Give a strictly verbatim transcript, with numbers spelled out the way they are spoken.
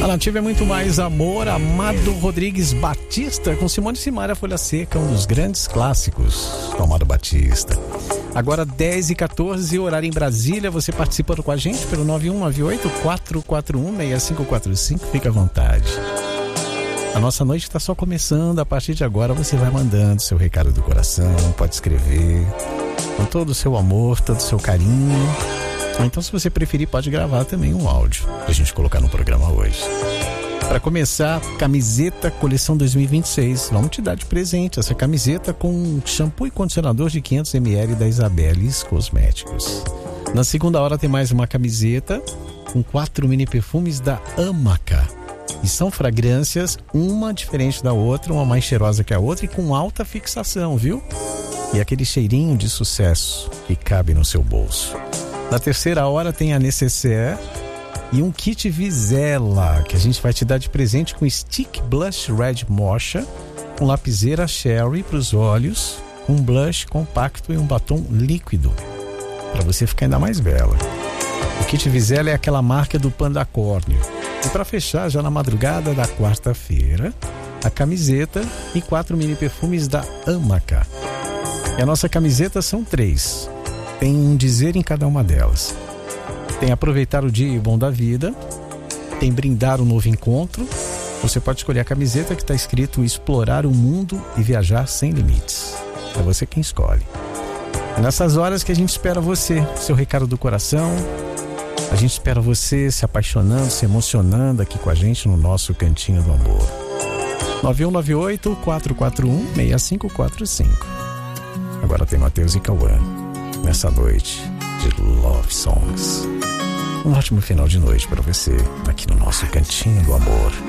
A Nativa é muito mais amor. Amado Rodrigues Batista com Simone e Simaria, Folha Seca, um dos grandes clássicos do Amado Batista. Agora dez e quatorze, horário em Brasília. Você participa com a gente pelo nove um nove oito, quatro quatro um, seis cinco quatro cinco. Fica à vontade. A nossa noite está só começando. A partir de agora você vai mandando seu recado do coração. Pode escrever com todo o seu amor, todo o seu carinho. Ou então, se você preferir, pode gravar também um áudio pra gente colocar no programa hoje. Para começar, camiseta coleção dois mil e vinte e seis. Vamos te dar de presente essa camiseta com shampoo e condicionador de quinhentos mililitros da Isabelis Cosméticos. Na segunda hora tem mais uma camiseta com quatro mini perfumes da Amaca. E são fragrâncias, uma diferente da outra, uma mais cheirosa que a outra e com alta fixação, viu? E aquele cheirinho de sucesso que cabe no seu bolso. Na terceira hora tem a Necessaire e um kit Vizela, que a gente vai te dar de presente com Stick Blush Red Mocha, com lapiseira Sherry para os olhos, um blush compacto e um batom líquido, para você ficar ainda mais bela. O kit Vizela é aquela marca do Panda Córneo. E para fechar, já na madrugada da quarta-feira, a camiseta e quatro mini perfumes da Amaca. E a nossa camiseta são três. Tem um dizer em cada uma delas. Tem aproveitar o dia e o bom da vida. Tem brindar um novo encontro. Você pode escolher a camiseta que está escrito explorar o mundo e viajar sem limites. É você quem escolhe. É nessas horas que a gente espera você, seu recado do coração. A gente espera você se apaixonando, se emocionando aqui com a gente no nosso Cantinho do Amor. nove um nove oito, quatro quatro um, seis cinco quatro cinco. Agora tem Matheus e Cauã nessa noite de Love Songs. Um ótimo final de noite para você aqui no nosso Cantinho do Amor.